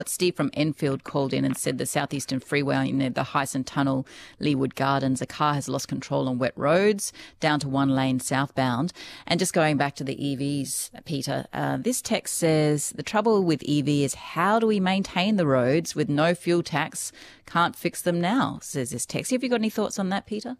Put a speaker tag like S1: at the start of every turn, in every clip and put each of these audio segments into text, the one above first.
S1: Steve from Enfield called in and said the southeastern freeway near the Hyson Tunnel, Leawood Gardens, a car has lost control on wet roads, down to one lane southbound. And just going back to the EVs, Peter, this text says the trouble with EV is how do we maintain the roads with no fuel tax? Can't fix them now, says this text. Have you got any thoughts on that, Peter?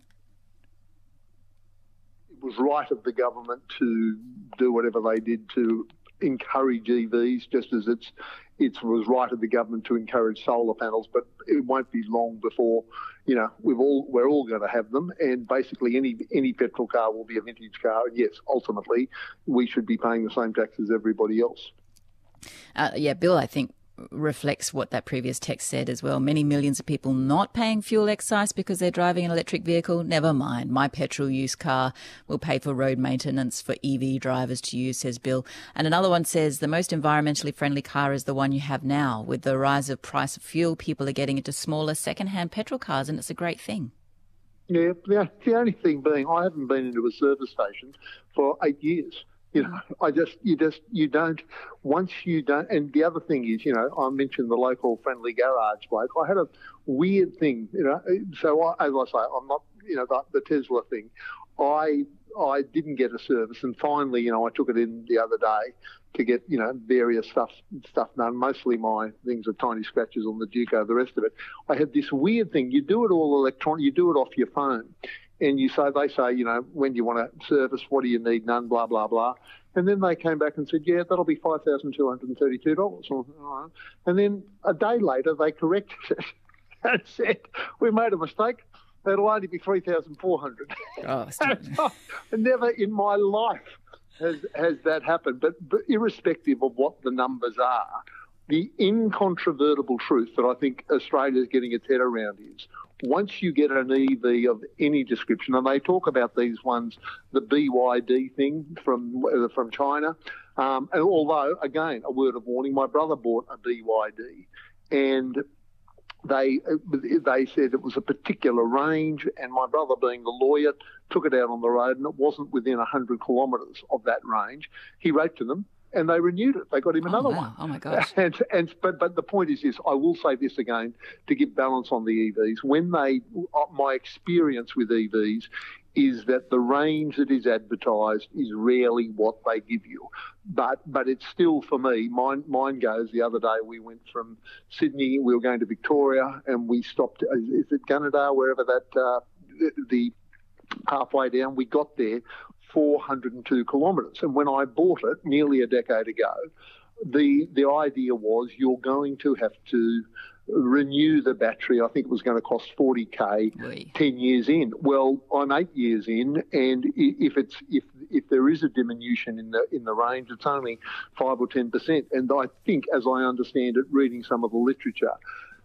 S2: It was right of the government to do whatever they did to encourage EVs, just as it was right of the government to encourage solar panels, but it won't be long before, we're all going to have them, and basically any petrol car will be a vintage car. And yes, ultimately, we should be paying the same tax as everybody else.
S1: Bill, I think reflects what that previous text said as well. Many millions of people not paying fuel excise because they're driving an electric vehicle. Never mind. My petrol use car will pay for road maintenance for EV drivers to use, says Bill. And another one says the most environmentally friendly car is the one you have now. With the rise of price of fuel, people are getting into smaller second-hand petrol cars, and it's a great thing.
S2: Yeah, the only thing being I haven't been into a service station for 8 years. You don't, once you don't, and the other thing is, I mentioned the local friendly garage bloke. I had a weird thing, so as I say, I'm not, the Tesla thing. I didn't get a service, and finally, I took it in the other day to get, various stuff done. Mostly my things are tiny scratches on the Duco, the rest of it. I had this weird thing. You do it all electronic, you do it off your phone. And they say, when do you want to service? What do you need? None, blah, blah, blah. And then they came back and said, yeah, that'll be $5,232. And then a day later, they corrected it and said, we made a mistake. It'll only be $3,400. Oh, never in my life has that happened. But irrespective of what the numbers are, the incontrovertible truth that I think Australia is getting its head around is once you get an EV of any description, and they talk about these ones, the BYD thing from China, and although, again, a word of warning, my brother bought a BYD, and they said it was a particular range, and my brother, being the lawyer, took it out on the road, and it wasn't within 100 kilometres of that range. He wrote to them, and they renewed it. They got him another one.
S1: Oh my gosh!
S2: But the point is this: I will say this again to give balance on the EVs. My experience with EVs is that the range that is advertised is rarely what they give you. But it's still, for me, mine goes. The other day we went from Sydney, we were going to Victoria, and we stopped. Is it Gunnedah, wherever that the halfway down, we got there. 402 kilometres. And when I bought it nearly a decade ago, the idea was you're going to have to renew the battery. I think it was going to cost $40,000 10 years in. Well, I'm 8 years in, and if there is a diminution in the range, it's only 5 or 10%. And I think, as I understand it, reading some of the literature,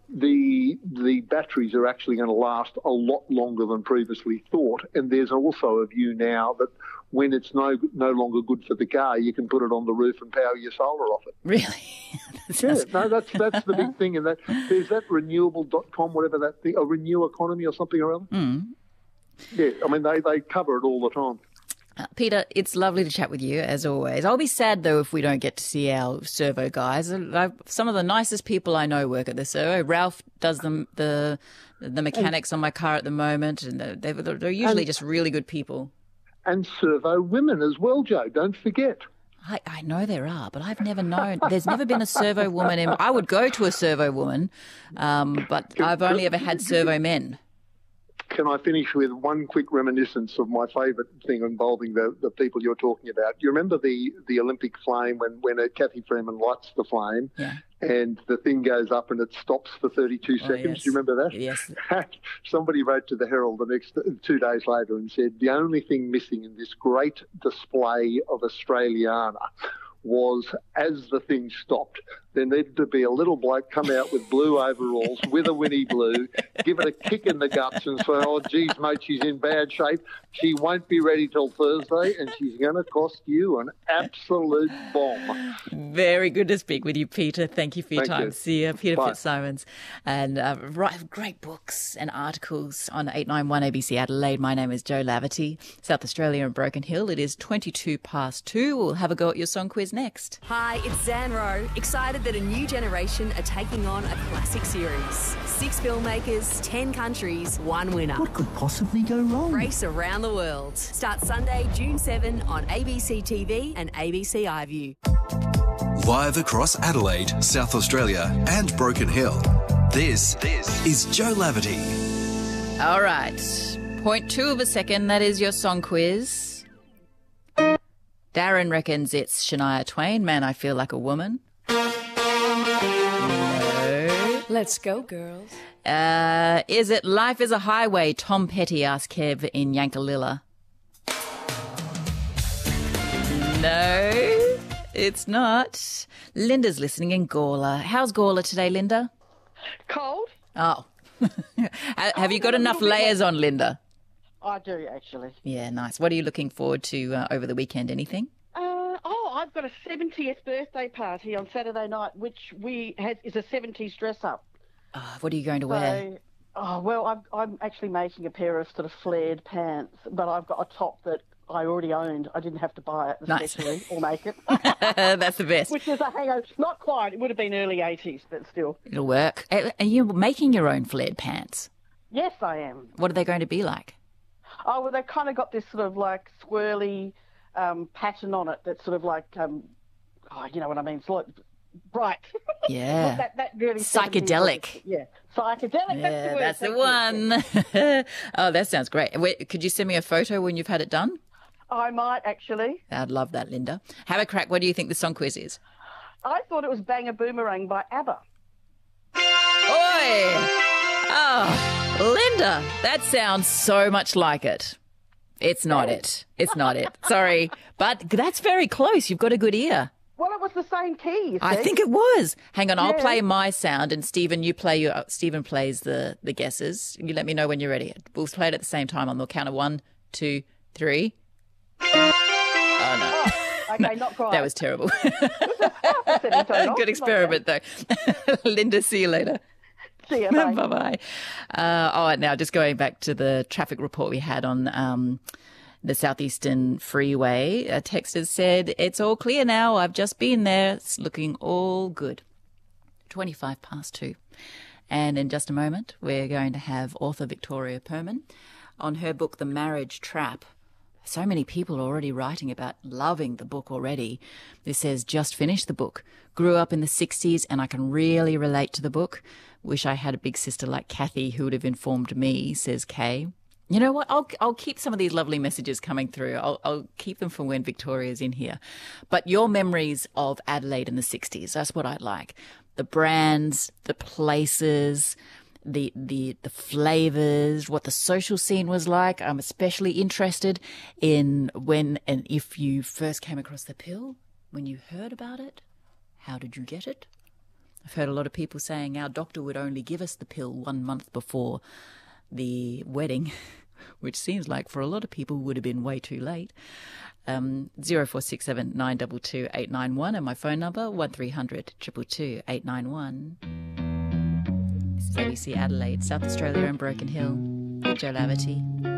S2: the batteries are actually going to last a lot longer than previously thought. And there's also a view now that when it's no longer good for the car, you can put it on the roof and power your solar off it.
S1: Really?
S2: That's the big thing. And there's that renewable.com, whatever that thing, a Renew Economy or something or other. Mm. Yeah, I mean, they cover it all the time.
S1: Peter, it's lovely to chat with you, as always. I'll be sad, though, if we don't get to see our servo guys. Some of the nicest people I know work at the servo. Ralph does the mechanics on my car at the moment, and they're usually just really good people.
S2: And servo women as well, Joe, don't forget.
S1: I know there are, but I've never known. There's never been a servo woman. I would go to a servo woman, but I've only ever had servo men.
S2: Can I finish with one quick reminiscence of my favourite thing involving the people you're talking about? You remember the Olympic flame when Kathy Freeman lights the flame and the thing goes up and it stops for 32 seconds?
S1: Yes.
S2: Do you remember that?
S1: Yes.
S2: Somebody wrote to the Herald the next 2 days later and said the only thing missing in this great display of Australiana was, as the thing stopped, there needed to be a little bloke come out with blue overalls with a Winnie Blue, give it a kick in the guts and say, oh, geez, mate, she's in bad shape. She won't be ready till Thursday and she's going to cost you an absolute bomb.
S1: Very good to speak with you, Peter. Thank you for your time.
S2: You.
S1: See you, Peter
S2: Bye.
S1: Fitzsimons. And great books and articles on 891 ABC Adelaide. My name is Jo Laverty, South Australia and Broken Hill. It is 2:22. We'll have a go at your song quiz quiz next.
S3: Hi, it's Zan Rowe. Excited that a new generation are taking on a classic series. 6 filmmakers, 10 countries, 1 winner.
S4: What could possibly go wrong?
S3: Race around the world. Start Sunday, June 7 on ABC TV and ABC iView.
S5: Live across Adelaide, South Australia and Broken Hill. This is Joe Laverty.
S1: All right. 0.2 of a second. That is your song quiz. Darren reckons it's Shania Twain, Man, I Feel Like a Woman. No.
S3: Let's go, girls.
S1: Is it Life is a Highway, Tom Petty, asked Kev in Yankalilla? No, it's not. Linda's listening in Gawler. How's Gawler today, Linda?
S6: Cold?
S1: Oh. Have you got enough layers on, Linda?
S6: I do, actually.
S1: Yeah, nice. What are you looking forward to over the weekend? Anything?
S6: I've got a 70th birthday party on Saturday night, which is a 70s dress-up.
S1: What are you going to wear?
S6: I'm actually making a pair of sort of flared pants, but I've got a top that I already owned. I didn't have to buy it especially or make it.
S1: That's the best.
S6: Which is a hangover. Not quite. It would have been early 80s, but still.
S1: It'll work. Are you making your own flared pants?
S6: Yes, I am.
S1: What are they going to be like?
S6: Oh, well, they've kind of got this sort of like swirly pattern on it that's sort of like, you know what I mean? It's like bright.
S1: Yeah.
S6: that really
S1: psychedelic.
S6: Yeah. Psychedelic.
S1: Yeah, that's the one. Oh, that sounds great. Wait, could you send me a photo when you've had it done?
S6: I might, actually.
S1: I'd love that, Linda. Have a crack. What do you think the song quiz is?
S6: I thought it was Bang a Boomerang by ABBA.
S1: Oi! Oh, Linda, that sounds so much like it. It's not it. It's not it. Sorry. But that's very close. You've got a good ear.
S6: Well, it was the same key, you see.
S1: I think it was. Hang on, I'll play my sound, and Stephen, you play your. Stephen plays the guesses. You let me know when you're ready. We'll play it at the same time on the count of 1, 2, 3. Oh no.
S6: Okay, not quite.
S1: That was terrible. Good experiment, though. Linda, see you later.
S6: See you, bye.
S1: Bye-bye. Now just going back to the traffic report we had on the Southeastern Freeway. A texter said, it's all clear now. I've just been there. It's looking all good. 2:25. And in just a moment, we're going to have author Victoria Perman on her book, The Marriage Trap. So many people are already writing about loving the book already. This says, just finished the book. Grew up in the 60s and I can really relate to the book. Wish I had a big sister like Kathy who would have informed me, says Kay. You know what? I'll keep some of these lovely messages coming through. I'll keep them for when Victoria's in here. But your memories of Adelaide in the 60s, that's what I like. The brands, the places, the flavours, what the social scene was like. I'm especially interested in when and if you first came across the pill, when you heard about it. How did you get it? I've heard a lot of people saying our doctor would only give us the pill 1 month before the wedding, which seems like for a lot of people would have been way too late. 0467 922 891 and my phone number 1300 222 891. This is ABC Adelaide, South Australia and Broken Hill. Joe Laverty.